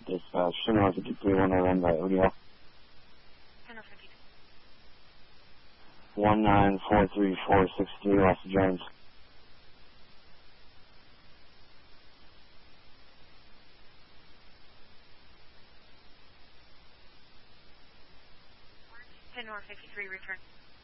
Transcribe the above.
Dispatch, Chanel 53, 101 by Odeo. 1943463, Los Jones. North 53, return.